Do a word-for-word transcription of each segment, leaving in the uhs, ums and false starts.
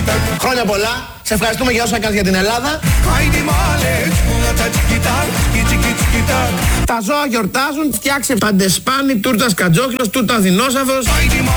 Χρόνια πολλά. Σε ευχαριστούμε για όσα κάνεις για την Ελλάδα. Τα ζώα γιορτάζουν, φτιάξε παντεσπάνι, τούρτας κατζόκυλος, τούρτα δεινόσαυρος.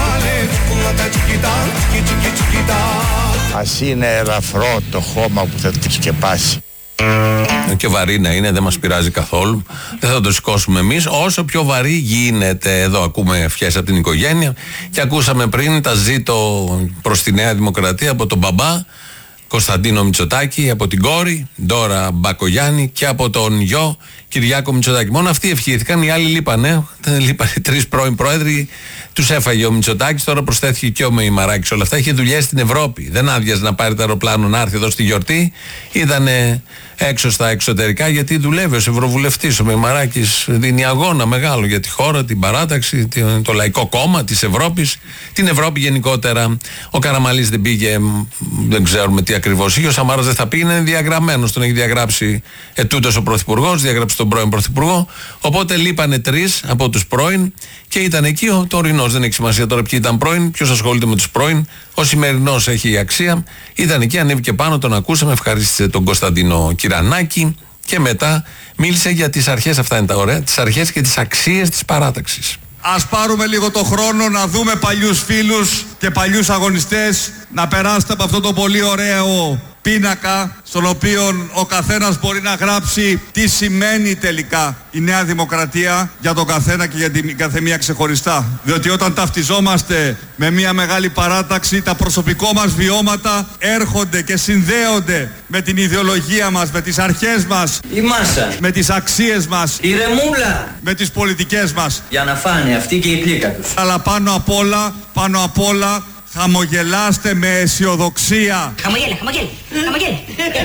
Ας είναι ελαφρό το χώμα που θα τη σκεπάσει. Και βαρύ να είναι, δεν μας πειράζει καθόλου. Δεν θα το σηκώσουμε εμείς. Όσο πιο βαρύ γίνεται. Εδώ ακούμε ευχές από την οικογένεια. Και ακούσαμε πριν τα ζήτω προς τη Νέα Δημοκρατία από τον μπαμπά Κωνσταντίνο Μητσοτάκη, από την κόρη Ντόρα Μπακογιάννη και από τον γιο Κυριάκο Μητσοτάκη. Μόνο αυτοί ευχήθηκαν, οι άλλοι λείπανε. Λείπανε τρεις πρώην πρόεδροι, τους έφαγε ο Μητσοτάκης. Τώρα προσθέθηκε και ο Μεϊμαράκης. Όλα αυτά είχε δουλειές στην Ευρώπη. Δεν άδειαζε να πάρει το αεροπλάνο να έρθει εδώ στη γιορτή. Ήτανε έξω στα εξωτερικά γιατί δουλεύει ως ευρωβουλευτής. Ο Μεϊμαράκης δίνει αγώνα μεγάλο για τη χώρα, την παράταξη, το Λαϊκό Κόμμα της Ευρώπης, την Ευρώπη γενικότερα. Ο Καραμανλής δεν πήγε, δεν ξέρουμε τι ακριβώς είχε. Ο Σαμάρας δεν θα πει, είναι διαγραμμένος. Τον έχει διαγράψει ετούτος ο Πρωθυπουργός, διαγράψει τον πρώην Πρωθυπουργό. Οπότε λείπανε τρεις από τους πρώην και ήταν εκεί ο τωρινός. Δεν έχει σημασία τώρα ποιοι ήταν πρώην, ποιος ασχολείται με τους πρώην. Ο σημερινός έχει αξία. Ήταν εκεί, ανέβηκε πάνω, τον ακούσαμε, ευχαρίστησε τον Κωνσταντίνο Κυρανάκη και μετά μίλησε για τις αρχές, αυτά είναι τα ωραία, τις αρχές και τις αξίες της παράταξης. Ας πάρουμε λίγο το χρόνο να δούμε παλιούς φίλους και παλιούς αγωνιστές, να περάσετε από αυτό το πολύ ωραίο πίνακα στον οποίο ο καθένας μπορεί να γράψει τι σημαίνει τελικά η Νέα Δημοκρατία για τον καθένα και για την καθεμία ξεχωριστά. Διότι όταν ταυτιζόμαστε με μια μεγάλη παράταξη, τα προσωπικό μας βιώματα έρχονται και συνδέονται με την ιδεολογία μας, με τις αρχές μας, η μάσα, με τις αξίες μας, η ρεμούλα, με τις πολιτικές μας. Για να φάνε αυτοί και η κλίκα τους. Αλλά πάνω απ' όλα, πάνω απ' όλα, χαμογελάστε με αισιοδοξία. Χαμογέλα, χαμογέλα, χαμογέλα.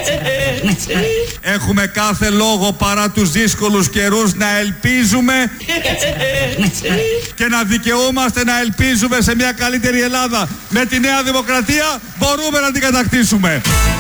Έχουμε κάθε λόγο παρά τους δύσκολους καιρούς να ελπίζουμε και να δικαιούμαστε να ελπίζουμε σε μια καλύτερη Ελλάδα. Με τη Νέα Δημοκρατία μπορούμε να την κατακτήσουμε.